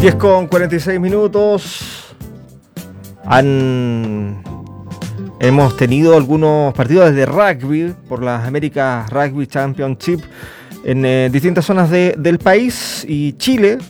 10:46. Hemos tenido algunos partidos de rugby por las Américas Rugby Championship en distintas zonas del país, y Chile